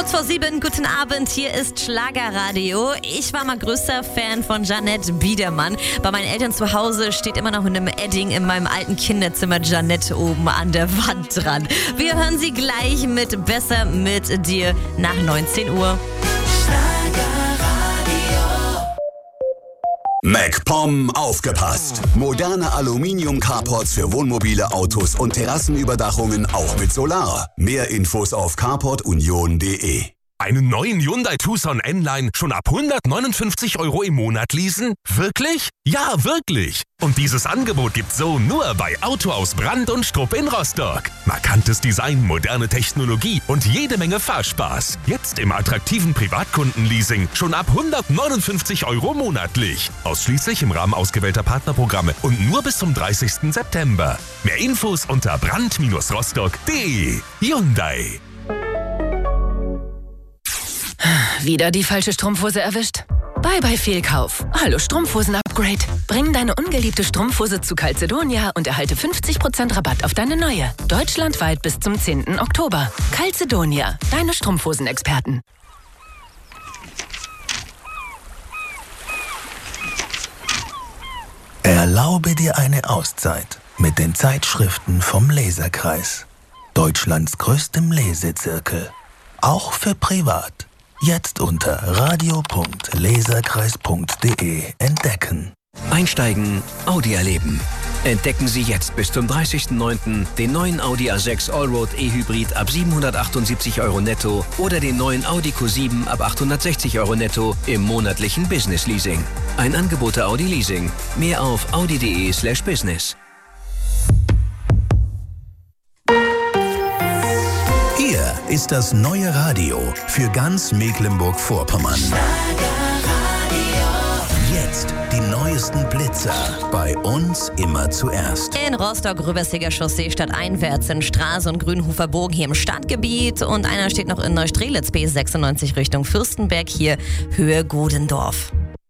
Kurz vor 7, guten Abend, hier ist Schlagerradio. Ich war mal größter Fan von Jeanette Biedermann. Bei meinen Eltern zu Hause steht immer noch in einem Edding in meinem alten Kinderzimmer Jeanette oben an der Wand dran. Wir hören sie gleich mit Besser mit dir nach 19 Uhr. MacPom aufgepasst! Moderne Aluminium-Carports für Wohnmobile, Autos und Terrassenüberdachungen auch mit Solar. Mehr Infos auf carportunion.de. Einen neuen Hyundai Tucson N-Line schon ab 159 € im Monat leasen? Wirklich? Ja, wirklich! Und dieses Angebot gibt's so nur bei Autohaus Brandt und Strupp in Rostock. Markantes Design, moderne Technologie und jede Menge Fahrspaß. Jetzt im attraktiven Privatkundenleasing schon ab 159 € monatlich. Ausschließlich im Rahmen ausgewählter Partnerprogramme und nur bis zum 30. September. Mehr Infos unter brand-rostock.de. Hyundai. Wieder die falsche Strumpfhose erwischt? Bye Fehlkauf. Hallo Strumpfhosen-Upgrade. Bring deine ungeliebte Strumpfhose zu Calzedonia und erhalte 50% Rabatt auf deine neue. Deutschlandweit bis zum 10. Oktober. Calzedonia, deine Strumpfhosen-Experten. Erlaube dir eine Auszeit mit den Zeitschriften vom Leserkreis. Deutschlands größtem Lesezirkel. Auch für privat. Jetzt unter radio.leserkreis.de entdecken. Einsteigen, Audi erleben. Entdecken Sie jetzt bis zum 30.09. den neuen Audi A6 Allroad E-Hybrid ab 778 € netto oder den neuen Audi Q7 ab 860 € netto im monatlichen Business Leasing. Ein Angebot der Audi Leasing. Mehr auf audi.de/business. Hier ist das neue Radio für ganz Mecklenburg-Vorpommern. Jetzt die neuesten Blitzer. Bei uns immer zuerst. In Rostock-Rübersiger Chaussee stadteinwärts in Straße und Grünhofer Bogen hier im Stadtgebiet. Und einer steht noch in Neustrelitz B96 Richtung Fürstenberg hier Höhe Godendorf.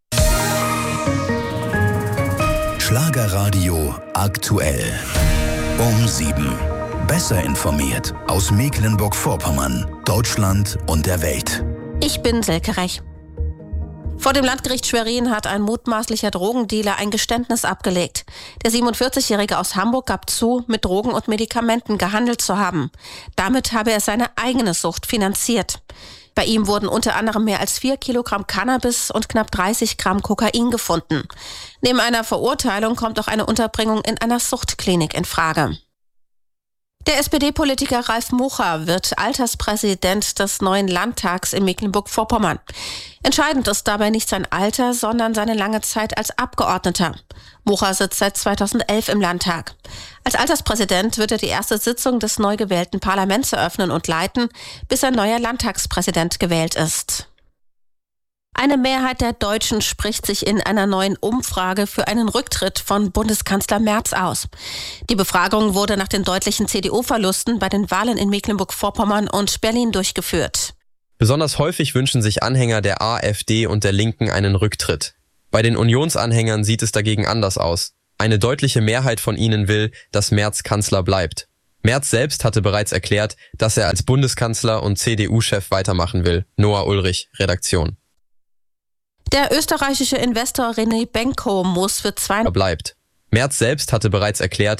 Schlagerradio aktuell. Um 7. Besser informiert aus Mecklenburg-Vorpommern, Deutschland und der Welt. Ich bin Silke Rech. Vor dem Landgericht Schwerin hat ein mutmaßlicher Drogendealer ein Geständnis abgelegt. Der 47-Jährige aus Hamburg gab zu, mit Drogen und Medikamenten gehandelt zu haben. Damit habe er seine eigene Sucht finanziert. Bei ihm wurden unter anderem mehr als 4 Kilogramm Cannabis und knapp 30 Gramm Kokain gefunden. Neben einer Verurteilung kommt auch eine Unterbringung in einer Suchtklinik in Frage. Der SPD-Politiker Ralf Mucha wird Alterspräsident des neuen Landtags in Mecklenburg-Vorpommern. Entscheidend ist dabei nicht sein Alter, sondern seine lange Zeit als Abgeordneter. Mucha sitzt seit 2011 im Landtag. Als Alterspräsident wird er die erste Sitzung des neu gewählten Parlaments eröffnen und leiten, bis ein neuer Landtagspräsident gewählt ist. Eine Mehrheit der Deutschen spricht sich in einer neuen Umfrage für einen Rücktritt von Bundeskanzler Merz aus. Die Befragung wurde nach den deutlichen CDU-Verlusten bei den Wahlen in Mecklenburg-Vorpommern und Berlin durchgeführt. Besonders häufig wünschen sich Anhänger der AfD und der Linken einen Rücktritt. Bei den Unionsanhängern sieht es dagegen anders aus. Eine deutliche Mehrheit von ihnen will, dass Merz Kanzler bleibt. Merz selbst hatte bereits erklärt, dass er als Bundeskanzler und CDU-Chef weitermachen will. Noah Ulrich, Redaktion. Der österreichische Investor René Benko muss für 2 bleibt. Merz selbst hatte bereits erklärt,